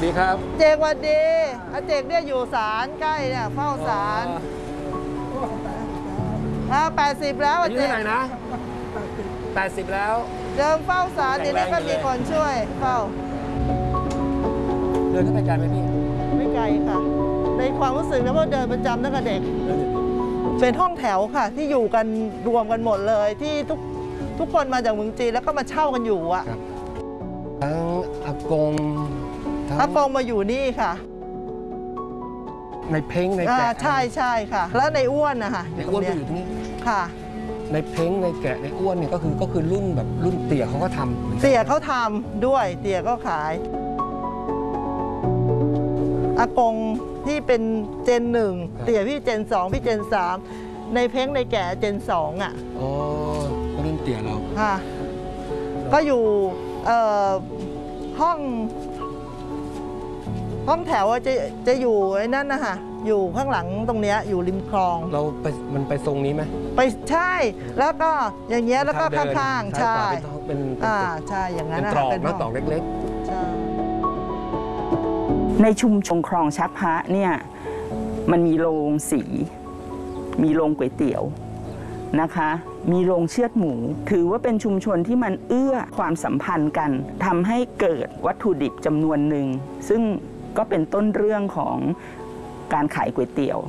ดีครับเจกวันดีอาเจกเนี่ยอยู่ศาลใกล้เนี่ยเฝ้าศาล80แล้วอาเจกอายุเท่าไหร่นะ80แล้วเดิมเฝ้าศาลเดี๋ยวนี้ก็มีคนช่วยเฝ้าเดินขึ้นไปไกลไหมพี่ไม่ไกลค่ะในความรู้สึกนะว่าเดินประจำตั้งแต่เด็กเป็นห้องแถวค่ะที่อยู่กันรวมกันหมดเลยที่ทุกคนมาจากเมืองจีนแล้วก็มาเช่ากันอยู่อ่ะทั้งอากงมาอยู่นี่ค่ะในเพ้งในแกะใช่ค่ะแล้วในอ้วนนะคะในอ้วนก็อยู่ที่นี่ค่ะในเพ้งในแกะในอ้วนเนี่ยก็คือรุ่นแบบรุ่นเตี่ยเขาก็ทำเตี่ยเขาทำด้วยเตี่ยก็ขายอากงที่เป็นเจน1เตี่ยพี่เจน2พี่เจน3ในเพ้งในแกะเจน2อ่ะอ๋อรุ่นเตี่ยเราค่ะก็อยู่ห้องแถวจะอยู่ไอ้นั่นนะคะอยู่ข้างหลังตรงเนี้ยอยู่ริมคลองเราไปมันไปทรงนี้ไหมไปใช่แล้วก็อย่างเงี้ยแล้วก็ข้างๆใช่เป็นใช่อย่างนั้นเป็นตรอกนะตรอกเล็กๆใช่ในชุมชนคลองชักพระเนี่ยมันมีโรงสีมีโรงก๋วยเตี๋ยวนะคะมีโรงเชือดหมูถือว่าเป็นชุมชนที่มันเอื้อความสัมพันธ์กันทำให้เกิดวัตถุดิบจำนวนหนึ่งซึ่งก็เป็นต้นเรื่องของการขายก๋วยเตี๋ยว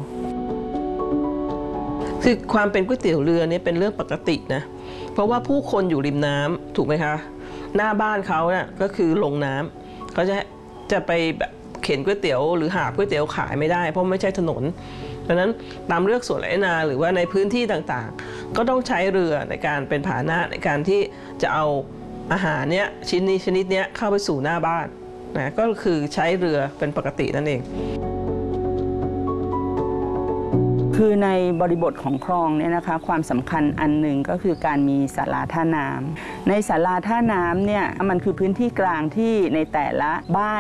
คือความเป็นก๋วยเตี๋ยวเรือเนี่ยเป็นเรื่องปกตินะเพราะว่าผู้คนอยู่ริมน้ำถูกไหมคะหน้าบ้านเขาเนี่ยก็คือลงน้ำเขาจะไปแบบเข็นก๋วยเตี๋ยวหรือหาก๋วยเตี๋ยวขายไม่ได้เพราะไม่ใช่ถนนดังนั้นตามเลือกสวนไร่นาหรือว่าในพื้นที่ต่างๆก็ต้องใช้เรือในการเป็นพาหนะในการที่จะเอาอาหารเนี้ยชนิดเนี้ยเข้าไปสู่หน้าบ้านนะก็คือใช้เรือเป็นปกตินั่นเองคือในบริบทของคลองเนี่ยนะคะความสำคัญอันหนึ่งก็คือการมีศาลาท่าน้ำในศาลาท่าน้ำเนี่ยมันคือพื้นที่กลางที่ในแต่ละบ้าน